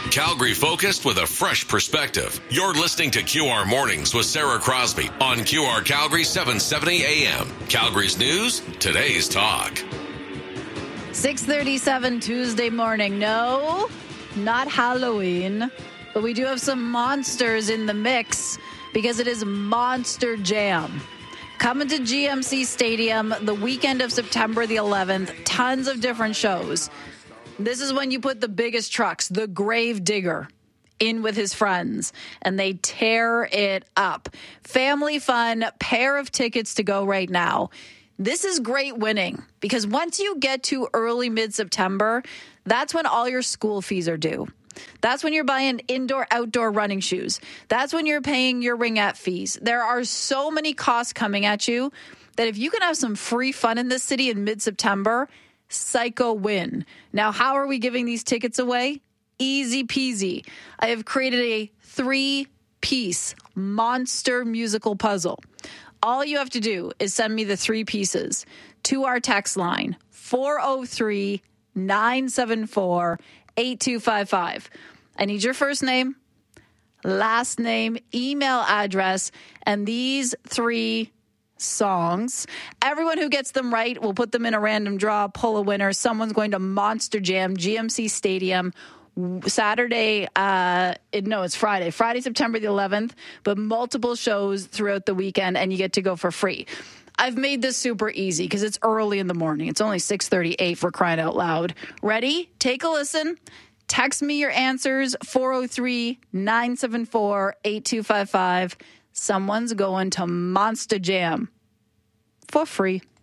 Calgary focused with a fresh perspective. You're listening to QR Mornings with Sarah Crosby on QR Calgary 770 AM. Calgary's news, today's talk. 6:37 Tuesday morning. No, not Halloween, but we do have some monsters in the mix because it is Monster Jam. Coming to GMC Stadium the weekend of September the 11th. Tons of different shows. This is when you put the biggest trucks, the Grave Digger, in with his friends, and they tear it up. Family fun, pair of tickets to go right now. This is great winning because once you get to early mid-September, that's when all your school fees are due. That's when you're buying indoor-outdoor running shoes. That's when you're paying your ringette fees. There are so many costs coming at you that if you can have some free fun in this city in mid-September, psycho win. Now, how are we giving these tickets away? Easy peasy. I have created a 3-piece monster musical puzzle. All you have to do is send me the 3 pieces to our text line, 403-974-8255. I need your first name, last name, email address, and these 3 songs. Everyone who gets them right, we'll put them in a random draw, pull a winner. Someone's going to Monster Jam, GMC Stadium, Saturday, it's Friday, September the 11th, but multiple shows throughout the weekend, and you get to go for free. I've made this super easy because it's early in the morning. It's only 6:38 for crying out loud. Ready? Take a listen. Text me your answers, 403-974-8255. Someone's going to Monster Jam for free.